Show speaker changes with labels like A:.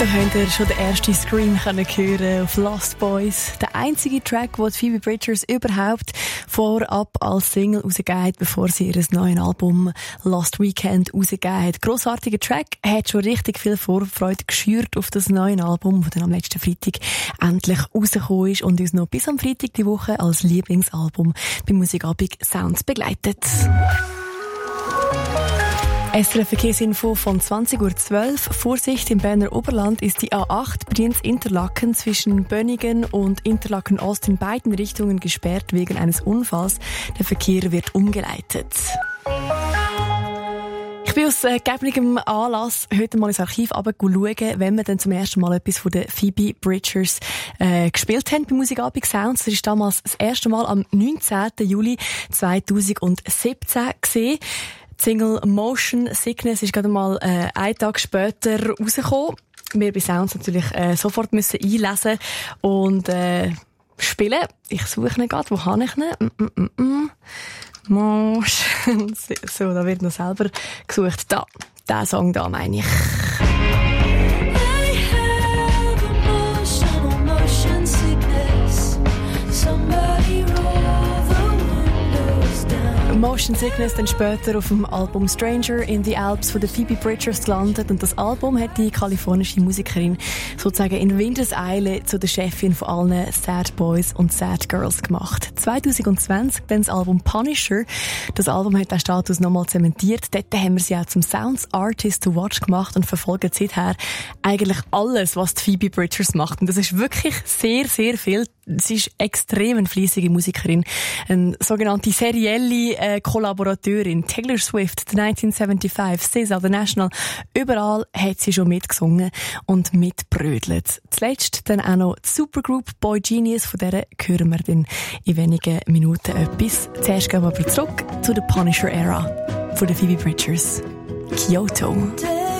A: Da habt ihr schon den ersten Scream hören auf Lost Boys. Der einzige Track, den Phoebe Bridgers überhaupt vorab als Single rausgegeben hat, bevor sie ihr neues Album Last Weekend rausgegeben hat. Grossartiger Track, hat schon richtig viel Vorfreude geschürt auf das neue Album, das dann am letzten Freitag endlich rausgekommen ist und uns noch bis am Freitag die Woche als Lieblingsalbum bei Musikabend Sounds begleitet. SRF Verkehrsinfo von 20:12 Uhr. Vorsicht, im Berner Oberland ist die A8 Brienz-Interlaken zwischen Bönigen und Interlaken-Ost in beiden Richtungen gesperrt wegen eines Unfalls. Der Verkehr wird umgeleitet. Ich bin aus gegebenem Anlass heute mal ins Archiv schauen, wenn wir dann zum ersten Mal etwas von den Phoebe Bridgers gespielt haben bei Musikabend Sounds. Das war damals das erste Mal am 19. Juli 2017 gewesen. Die Single Motion Sickness ist gerade mal einen Tag später rausgekommen. Wir bei Sounds natürlich sofort müssen einlesen und spielen. Ich suche ihn gerade. Wo habe ich ihn? Motion. So, da wird noch selber gesucht. Da, der Song da meine ich. Motion Sickness dann später auf dem Album Stranger in the Alps von der Phoebe Bridgers gelandet und das Album hat die kalifornische Musikerin sozusagen in Windeseile zu der Chefin von allen Sad Boys und Sad Girls gemacht. 2020 dann das Album Punisher. Das Album hat den Status nochmal zementiert. Dort haben wir sie auch zum Sounds Artist to Watch gemacht und verfolgen seither eigentlich alles, was die Phoebe Bridgers macht. Und das ist wirklich sehr, sehr viel. Sie ist extrem eine fleissige Musikerin, eine sogenannte serielle Kollaborateurin. Taylor Swift, The 1975, SZA, The National, überall hat sie schon mitgesungen und mitbrödelt. Zuletzt dann auch noch die Supergroup Boy Genius, von der hören wir dann in wenigen Minuten etwas. Zuerst gehen wir aber zurück zu der Punisher-Ära von den Phoebe Bridgers. Kyoto.